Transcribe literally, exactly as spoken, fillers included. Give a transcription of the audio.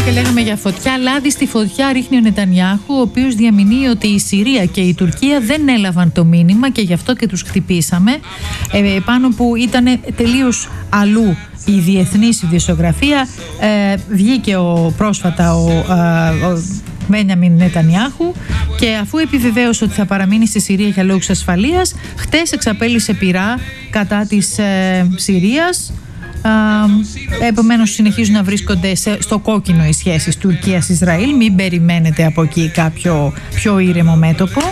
και λέγαμε για φωτιά. Λάδι στη φωτιά ρίχνει ο Νετανιάχου, ο οποίος διαμηνύει ότι η Συρία και η Τουρκία δεν έλαβαν το μήνυμα και γι' αυτό και τους χτυπήσαμε. Ε, πάνω που ήταν τελείως αλλού η διεθνής ιδιοσιογραφία. Ε, βγήκε ο, πρόσφατα ο, ε, ο Μπένιαμιν Νετανιάχου και αφού επιβεβαίωσε ότι θα παραμείνει στη Συρία για λόγους ασφαλείας, χτες εξαπέλυσε πυρά κατά της ε, Συρίας. Uh, επομένως συνεχίζουν να βρίσκονται σε, στο κόκκινο οι σχέσεις Τουρκίας-Ισραήλ. Μην περιμένετε από εκεί κάποιο πιο ήρεμο μέτωπο.